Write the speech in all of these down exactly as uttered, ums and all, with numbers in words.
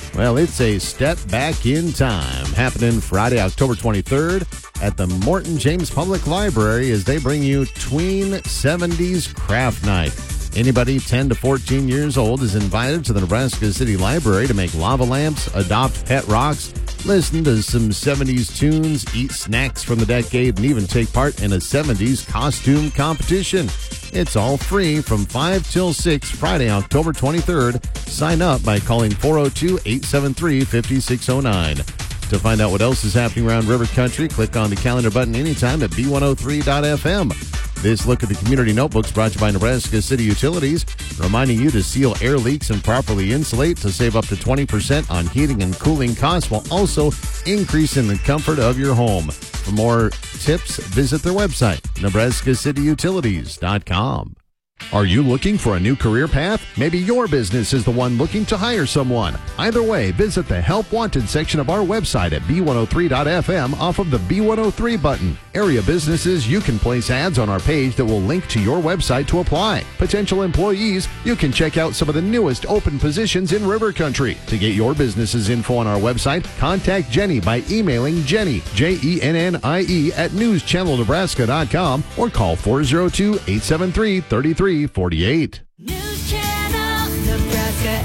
Well, it's a step back in time happening Friday, October twenty-third at the Morton James Public Library as they bring you Tween seventies Craft Night. Anybody ten to fourteen years old is invited to the Nebraska City Library to make lava lamps, adopt pet rocks, listen to some seventies tunes, eat snacks from the decade, and even take part in a seventies costume competition. It's all free from five till six Friday, October twenty-third. Sign up by calling four oh two, eight seven three, five six oh nine. To find out what else is happening around River Country, click on the calendar button anytime at B one oh three dot F M. This look at the Community Notebooks brought to you by Nebraska City Utilities, reminding you to seal air leaks and properly insulate to save up to twenty percent on heating and cooling costs while also increasing the comfort of your home. For more tips, visit their website, Nebraska City Utilities dot com. Are you looking for a new career path? Maybe your business is the one looking to hire someone. Either way, visit the Help Wanted section of our website at B one oh three dot F M off of the B one oh three button. Area businesses, you can place ads on our page that will link to your website to apply. Potential employees, you can check out some of the newest open positions in River Country. To get your business's info on our website, contact Jenny by emailing Jenny, J E N N I E, at news channel nebraska dot com or call four oh two, eight seven three, three three four eight. News Channel Nebraska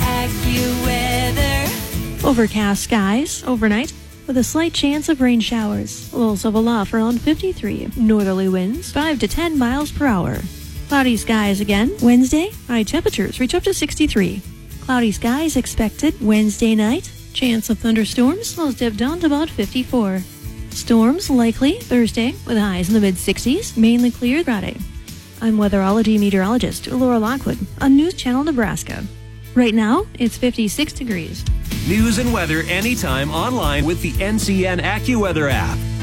AccuWeather. Overcast skies overnight with a slight chance of rain showers. Lows of aloft around fifty-three. Northerly winds five to ten miles per hour. Cloudy skies again Wednesday. High temperatures reach up to sixty-three. Cloudy skies expected Wednesday night. Chance of thunderstorms. Lows dip down to about fifty-four. Storms likely Thursday with highs in the mid sixties. Mainly clear Friday. I'm weatherology meteorologist Laura Lockwood on News Channel Nebraska. Right now, it's fifty-six degrees. News and weather anytime online with the N C N AccuWeather app.